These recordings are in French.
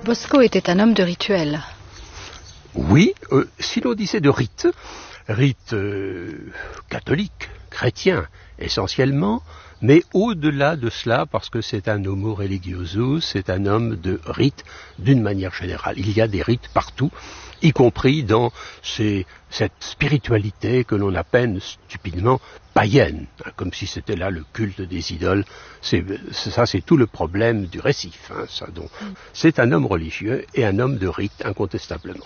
Bosco était un homme de rituel. Oui, si l'on disait de rite catholique, chrétien essentiellement, mais au-delà de cela, parce que c'est un homo religiosus, c'est un homme de rite d'une manière générale. Il y a des rites partout, y compris dans cette spiritualité que l'on appelle stupidement païenne, comme si c'était là le culte des idoles. C'est tout le problème du récif. Donc, c'est un homme religieux et un homme de rite, incontestablement.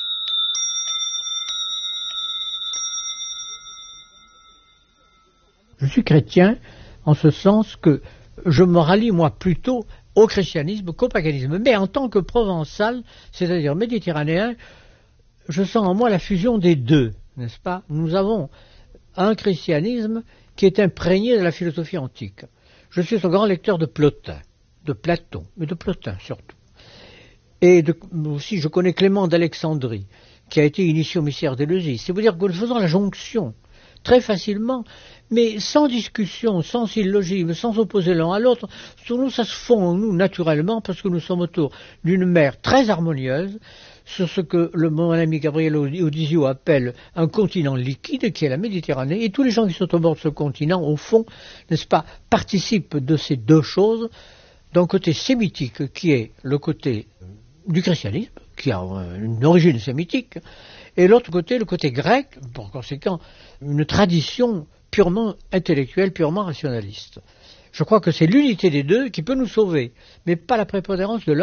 Je suis chrétien en ce sens que je me rallie moi plutôt au christianisme qu'au paganisme. Mais en tant que provençal, c'est-à-dire méditerranéen, je sens en moi la fusion des deux, n'est-ce pas? Nous avons un christianisme qui est imprégné de la philosophie antique. Je suis un grand lecteur de Plotin, de Platon, mais de Plotin surtout. Et aussi je connais Clément d'Alexandrie, qui a été initié au mystère d'Éleusis. C'est vous dire que nous faisons la jonction très facilement, mais sans discussion, sans syllogisme, sans opposer l'un à l'autre. Sur nous, ça se fond en nous naturellement, parce que nous sommes autour d'une mer très harmonieuse, sur ce que mon ami Gabriel Audisio appelle un continent liquide, qui est la Méditerranée, et tous les gens qui sont au bord de ce continent, au fond, n'est-ce pas, participent de ces deux choses, d'un côté sémitique, qui est le côté du christianisme, qui a une origine sémitique, et l'autre côté, le côté grec, par conséquent, une tradition purement intellectuelle, purement rationaliste. Je crois que c'est l'unité des deux qui peut nous sauver, mais pas la prépondérance de l'un.